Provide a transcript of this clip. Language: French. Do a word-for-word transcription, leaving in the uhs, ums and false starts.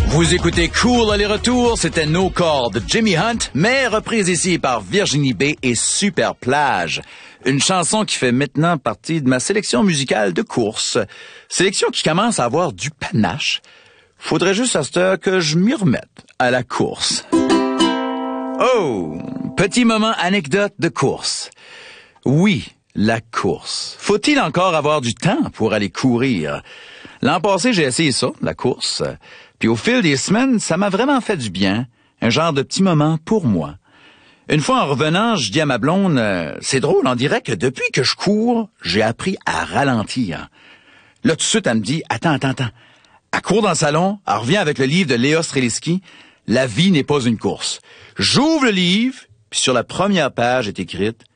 Vous écoutez Cool aller-retour, c'était No Call de Jimmy Hunt, mais reprise ici par Virginie B et Super Plage. Une chanson qui fait maintenant partie de ma sélection musicale de course. Sélection qui commence à avoir du panache. Faudrait juste à cette heure que je m'y remette à la course. Oh, petit moment anecdote de course. Oui, la course. Faut-il encore avoir du temps pour aller courir? L'an passé, j'ai essayé ça, la course. Puis au fil des semaines, ça m'a vraiment fait du bien. Un genre de petit moment pour moi. Une fois en revenant, je dis à ma blonde, euh, c'est drôle, on dirait que depuis que je cours, j'ai appris à ralentir. Là, tout de suite, elle me dit, attends, attends, attends. Elle court dans le salon, elle revient avec le livre de Léa Strelitzky, La vie n'est pas une course. J'ouvre le livre, puis sur la première page est écrite,